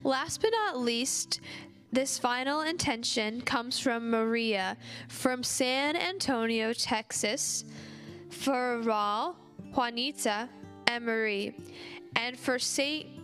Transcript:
Last but not least, this final intention comes from Maria from San Antonio, Texas, for Raul, Juanita, and Marie, and for St.